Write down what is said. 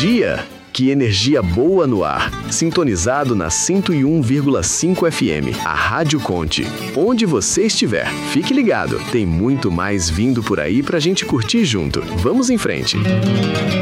dia! Que energia boa no ar! Sintonizado na 101,5 FM, a Rádio Conte. Onde você estiver, fique ligado. Tem muito mais vindo por aí pra gente curtir junto. Vamos em frente!